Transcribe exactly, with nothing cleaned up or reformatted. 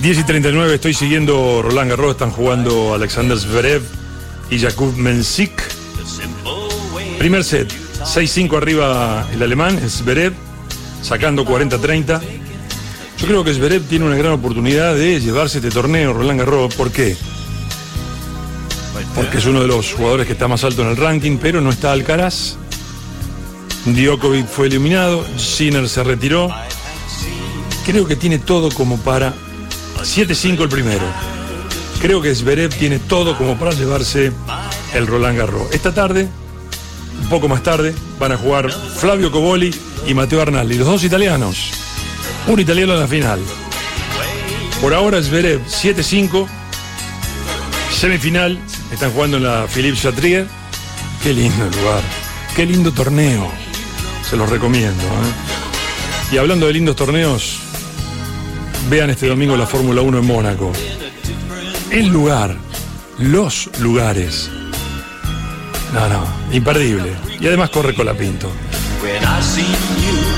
diez y treinta y nueve, estoy siguiendo Roland Garros, están jugando Alexander Zverev y Jakub Mensik. Primer set, seis cinco arriba el alemán, Zverev, sacando cuarenta treinta. Yo creo que Zverev tiene una gran oportunidad de llevarse este torneo, Roland Garros. ¿Por qué? Porque es uno de los jugadores que está más alto en el ranking, pero no está Alcaraz. Djokovic fue eliminado, Sinner se retiró. Creo que tiene todo como para siete cinco el primero. Creo que Zverev tiene todo como para llevarse el Roland Garros. Esta tarde, un poco más tarde, van a jugar Flavio Cobolli y Matteo Arnaldi, los dos italianos. Un italiano en la final. Por ahora Zverev siete cinco. Semifinal. Están jugando en la Philippe Chatrier. Qué lindo lugar. Qué lindo torneo. Se los recomiendo, ¿eh? Y hablando de lindos torneos, vean este domingo la Fórmula uno en Mónaco. El lugar, los lugares. No, no, imperdible. Y además corre Colapinto.